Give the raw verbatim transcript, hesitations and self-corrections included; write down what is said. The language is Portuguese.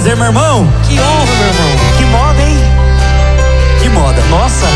prazer, meu irmão. Que honra, meu irmão. Que moda, hein? Que moda. Nossa.